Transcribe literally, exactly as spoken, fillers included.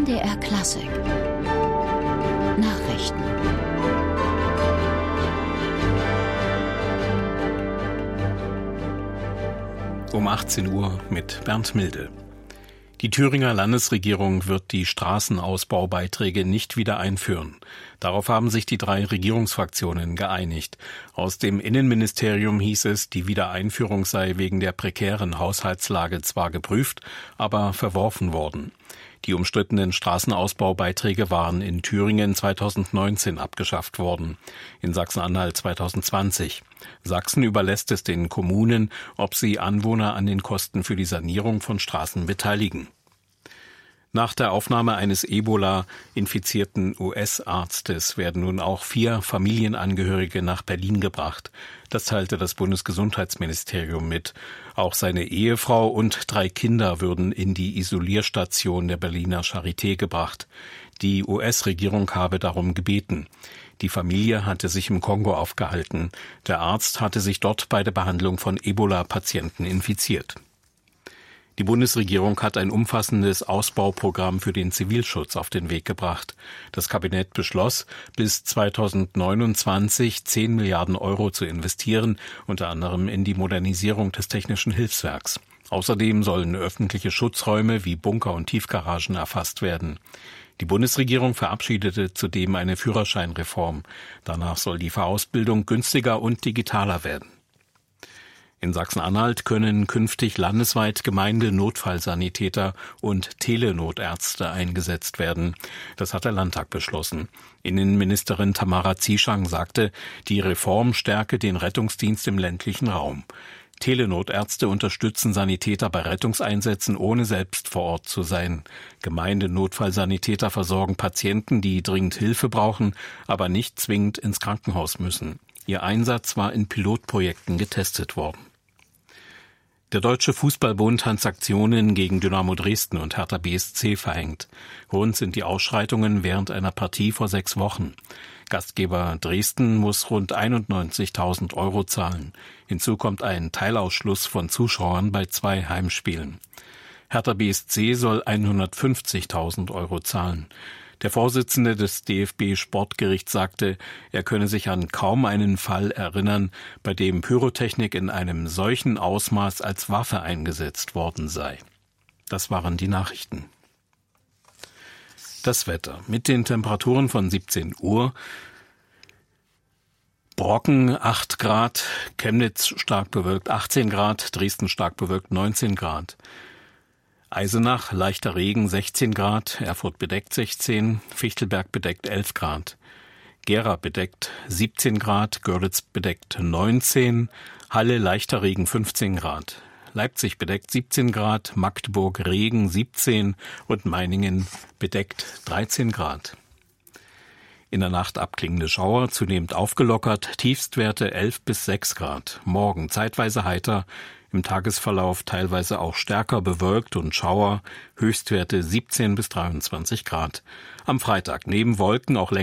N D R Klassik Nachrichten. Um achtzehn Uhr mit Bernd Milde. Die Thüringer Landesregierung wird die Straßenausbaubeiträge nicht wieder einführen. Darauf haben sich die drei Regierungsfraktionen geeinigt. Aus dem Innenministerium hieß es, die Wiedereinführung sei wegen der prekären Haushaltslage zwar geprüft, aber verworfen worden. Die umstrittenen Straßenausbaubeiträge waren in Thüringen zweitausendneunzehn abgeschafft worden, in Sachsen-Anhalt zweitausendzwanzig. Sachsen überlässt es den Kommunen, ob sie Anwohner an den Kosten für die Sanierung von Straßen beteiligen. Nach der Aufnahme eines Ebola-infizierten U S-Arztes werden nun auch vier Familienangehörige nach Berlin gebracht. Das teilte das Bundesgesundheitsministerium mit. Auch seine Ehefrau und drei Kinder würden in die Isolierstation der Berliner Charité gebracht. Die U S-Regierung habe darum gebeten. Die Familie hatte sich im Kongo aufgehalten. Der Arzt hatte sich dort bei der Behandlung von Ebola-Patienten infiziert. Die Bundesregierung hat ein umfassendes Ausbauprogramm für den Zivilschutz auf den Weg gebracht. Das Kabinett beschloss, bis zweitausendneunundzwanzig zehn Milliarden Euro zu investieren, unter anderem in die Modernisierung des Technischen Hilfswerks. Außerdem sollen öffentliche Schutzräume wie Bunker und Tiefgaragen erfasst werden. Die Bundesregierung verabschiedete zudem eine Führerscheinreform. Danach soll die Fahrausbildung günstiger und digitaler werden. In Sachsen-Anhalt können künftig landesweit Gemeindenotfallsanitäter und Telenotärzte eingesetzt werden. Das hat der Landtag beschlossen. Innenministerin Tamara Zieschang sagte, die Reform stärke den Rettungsdienst im ländlichen Raum. Telenotärzte unterstützen Sanitäter bei Rettungseinsätzen, ohne selbst vor Ort zu sein. Gemeindenotfallsanitäter versorgen Patienten, die dringend Hilfe brauchen, aber nicht zwingend ins Krankenhaus müssen. Ihr Einsatz war in Pilotprojekten getestet worden. Der Deutsche Fußballbund hat Sanktionen gegen Dynamo Dresden und Hertha B S C verhängt. Grund sind die Ausschreitungen während einer Partie vor sechs Wochen. Gastgeber Dresden muss rund einundneunzigtausend Euro zahlen. Hinzu kommt ein Teilausschluss von Zuschauern bei zwei Heimspielen. Hertha B S C soll hundertfünfzigtausend Euro zahlen. Der Vorsitzende des D F B-Sportgerichts sagte, er könne sich an kaum einen Fall erinnern, bei dem Pyrotechnik in einem solchen Ausmaß als Waffe eingesetzt worden sei. Das waren die Nachrichten. Das Wetter mit den Temperaturen von siebzehn Uhr. Brocken acht Grad, Chemnitz stark bewölkt achtzehn Grad, Dresden stark bewölkt neunzehn Grad. Eisenach, leichter Regen, sechzehn Grad, Erfurt bedeckt sechzehn, Fichtelberg bedeckt elf Grad, Gera bedeckt siebzehn Grad, Görlitz bedeckt neunzehn, Halle leichter Regen fünfzehn Grad, Leipzig bedeckt siebzehn Grad, Magdeburg Regen siebzehn und Meiningen bedeckt dreizehn Grad. In der Nacht abklingende Schauer, zunehmend aufgelockert, Tiefstwerte elf bis sechs Grad, morgen zeitweise heiter, im Tagesverlauf teilweise auch stärker bewölkt und Schauer, Höchstwerte siebzehn bis dreiundzwanzig Grad. Am Freitag neben Wolken auch länger